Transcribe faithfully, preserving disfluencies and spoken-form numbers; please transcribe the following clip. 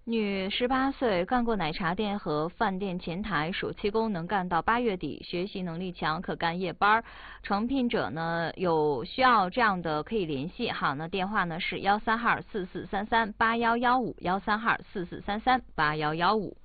女，十八岁，干过奶茶店和饭店前台，暑期工能干到八月底，学习能力强，可干夜班。诚聘者呢有需要这样的可以联系哈，那电话呢是幺三二四四三三八幺幺五，幺三二四四三三八幺幺五。